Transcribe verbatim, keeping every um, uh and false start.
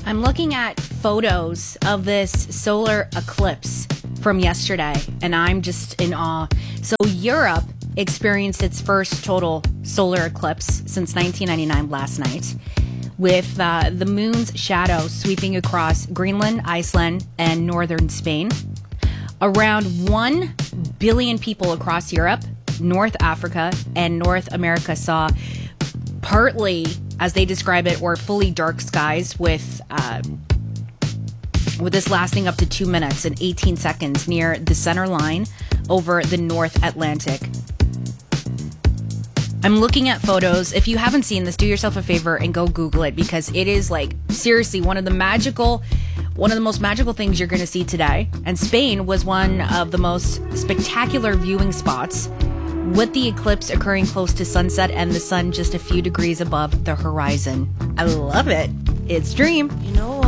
I'm looking at photos of this solar eclipse from yesterday, and I'm just in awe. So Europe experienced its first total solar eclipse since nineteen ninety-nine last night, with uh, the moon's shadow sweeping across Greenland, Iceland, and northern Spain. Around one billion people across Europe, North Africa, and North America saw partly, as they describe it, or fully dark skies with uh, with this lasting up to two minutes and eighteen seconds near the center line over the North Atlantic. I'm looking at photos. If you haven't seen this, do yourself a favor and go Google it, because it is, like, seriously one of the magical, one of the most magical things you're going to see today. And Spain was one of the most spectacular viewing spots, with the eclipse occurring close to sunset and the sun just a few degrees above the horizon. I love it. It's Dream. You know